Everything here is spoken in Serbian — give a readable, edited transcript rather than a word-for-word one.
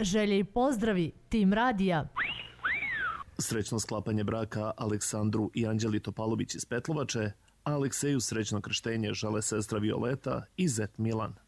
Želje i pozdravi, tim radija. Srećno sklapanje braka Aleksandru i Anđeli Topalović iz Petlovače, a Alekseju srećno krštenje žele sestra Violeta i zet Milan.